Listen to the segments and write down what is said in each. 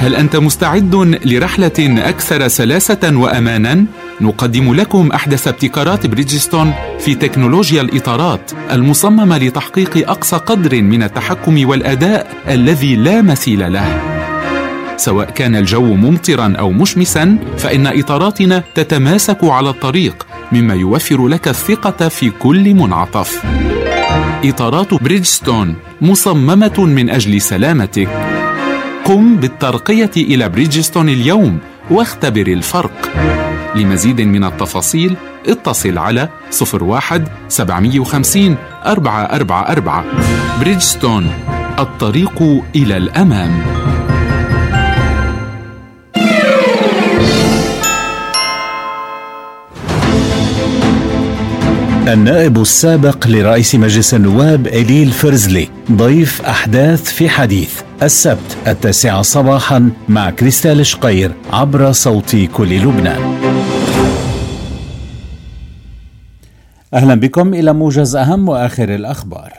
هل أنت مستعد لرحلة أكثر سلاسة وأمانا؟ نقدم لكم أحدث ابتكارات بريدجستون في تكنولوجيا الإطارات المصممة لتحقيق أقصى قدر من التحكم والأداء الذي لا مثيل له. سواء كان الجو ممطرا أو مشمسا، فإن إطاراتنا تتماسك على الطريق، مما يوفر لك الثقة في كل منعطف. إطارات بريدجستون مصممة من أجل سلامتك. قم بالترقية إلى بريدجستون اليوم واختبر الفرق. لمزيد من التفاصيل اتصل على 01-750-444. بريدجستون، الطريق إلى الأمام. النائب السابق لرئيس مجلس النواب إليل فرزلي ضيف أحداث في حديث السبت 9 صباحا مع كريستال شقير عبر صوت كل لبنان. أهلا بكم إلى موجز أهم وآخر الأخبار.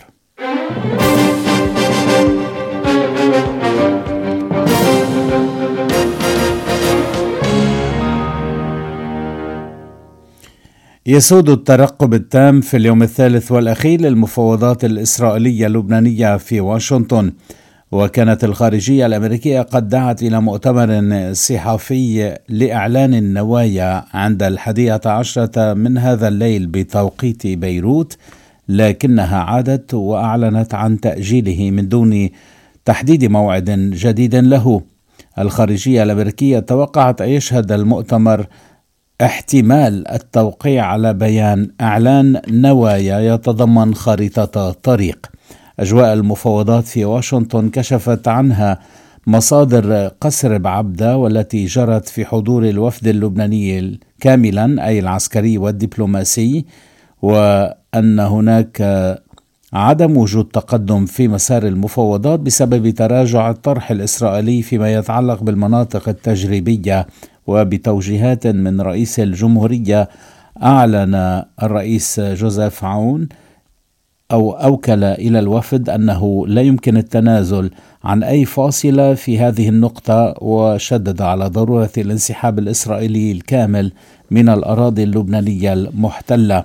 يسود الترقب التام في اليوم الثالث والأخير للمفاوضات الإسرائيلية اللبنانية في واشنطن، وكانت الخارجية الأمريكية قد دعت إلى مؤتمر صحفي لإعلان النوايا عند 11 من هذا الليل بتوقيت بيروت، لكنها عادت وأعلنت عن تأجيله من دون تحديد موعد جديد له. الخارجية الأمريكية توقعت أن يشهد المؤتمر احتمال التوقيع على بيان إعلان نوايا يتضمن خريطة طريق. أجواء المفاوضات في واشنطن كشفت عنها مصادر قصر بعبدة، والتي جرت في حضور الوفد اللبناني كاملا أي العسكري والدبلوماسي، وأن هناك عدم وجود تقدم في مسار المفاوضات بسبب تراجع الطرح الإسرائيلي فيما يتعلق بالمناطق التجريبية. وبتوجيهات من رئيس الجمهورية أعلن الرئيس جوزيف عون أو أوكل إلى الوفد أنه لا يمكن التنازل عن أي فاصلة في هذه النقطة، وشدد على ضرورة الانسحاب الإسرائيلي الكامل من الأراضي اللبنانية المحتلة.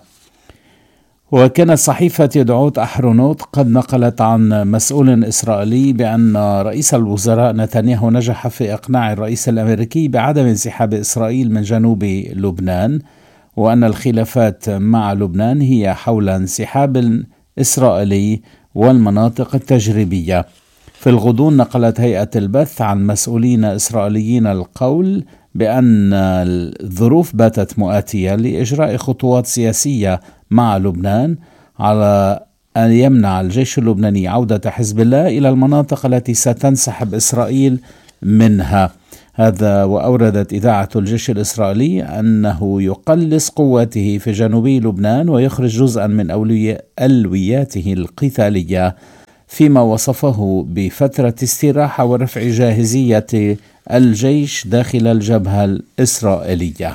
وكانت صحيفة يدعوت أحرونوت قد نقلت عن مسؤول إسرائيلي بأن رئيس الوزراء نتنياهو نجح في إقناع الرئيس الأمريكي بعدم انسحاب إسرائيل من جنوب لبنان، وأن الخلافات مع لبنان هي حول انسحاب إسرائيلي والمناطق التجريبية. في الغضون نقلت هيئة البث عن مسؤولين إسرائيليين القول بأن الظروف باتت مؤاتية لإجراء خطوات سياسية مع لبنان على أن يمنع الجيش اللبناني عودة حزب الله إلى المناطق التي ستنسحب إسرائيل منها. هذا وأوردت إذاعة الجيش الإسرائيلي أنه يقلص قواته في جنوب لبنان ويخرج جزءا من أولوياته القتالية، فيما وصفه بفترة استراحة ورفع جاهزية الجيش داخل الجبهة الإسرائيلية.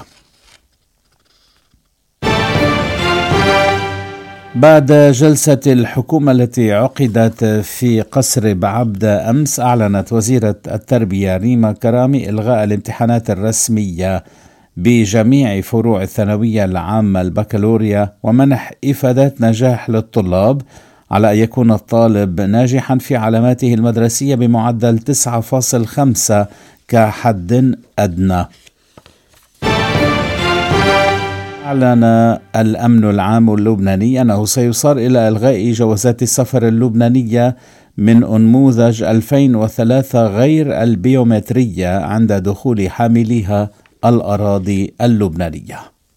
بعد جلسة الحكومة التي عقدت في قصر بعبدة أمس، أعلنت وزيرة التربية ريما كرامي إلغاء الامتحانات الرسمية بجميع فروع الثانوية العامة البكالوريا، ومنح إفادات نجاح للطلاب على أن يكون الطالب ناجحا في علاماته المدرسية بمعدل 9.5 كحد أدنى. أعلن الأمن العام اللبناني أنه سيصار إلى إلغاء جوازات السفر اللبنانية من نموذج 2003 غير البيومترية عند دخول حامليها الأراضي اللبنانية.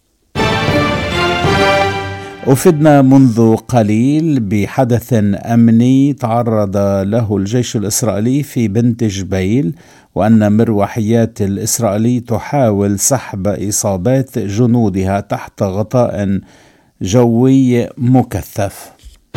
أفدنا منذ قليل بحدث أمني تعرض له الجيش الإسرائيلي في بنت جبيل، وأن مروحيات الإسرائيلي تحاول سحب إصابات جنودها تحت غطاء جوي مكثف.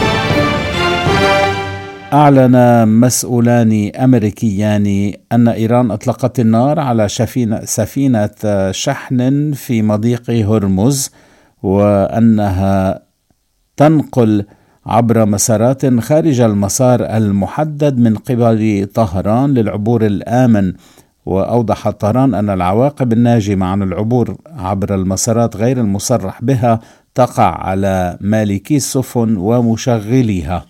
أعلن مسؤولان أمريكيان أن إيران أطلقت النار على سفينة شحن في مضيق هرمز، وأنها تنقل عبر مسارات خارج المسار المحدد من قبل طهران للعبور الآمن، وأوضح طهران أن العواقب الناجمة عن العبور عبر المسارات غير المصرح بها تقع على مالكي السفن ومشغليها.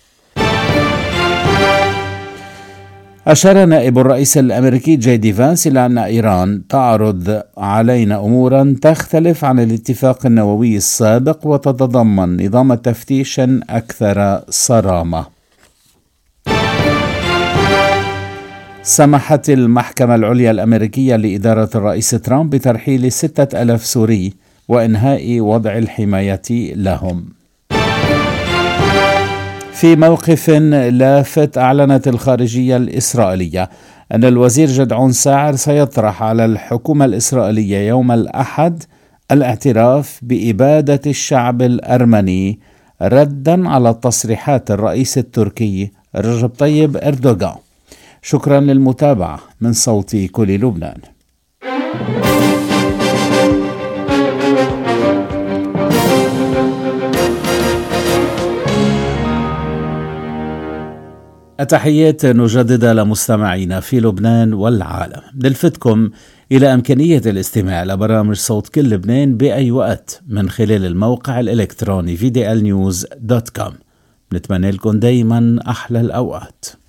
أشار نائب الرئيس الأمريكي جي دي فانس إلى أن إيران تعرض علينا أمورا تختلف عن الاتفاق النووي السابق وتتضمن نظام تفتيش أكثر صرامة. سمحت المحكمة العليا الأمريكية لإدارة الرئيس ترامب بترحيل 6,000 سوري وإنهاء وضع الحماية لهم. في موقف لافت أعلنت الخارجية الإسرائيلية أن الوزير جدعون ساعر سيطرح على الحكومة الإسرائيلية يوم الأحد الاعتراف بإبادة الشعب الأرمني ردا على تصريحات الرئيس التركي رجب طيب أردوغان. شكرا للمتابعة. من صوت كل لبنان. التحيات نجدد لمستمعينا في لبنان والعالم. نلفتكم إلى إمكانية الاستماع لبرامج صوت كل لبنان بأي وقت من خلال الموقع الإلكتروني VDLnews.com. نتمنى لكم دايما أحلى الأوقات.